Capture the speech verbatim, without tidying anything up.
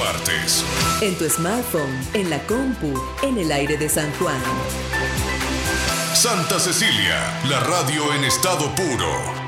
partes. En tu smartphone, en la compu, en el aire de San Juan. Santa Cecilia, la radio en estado puro.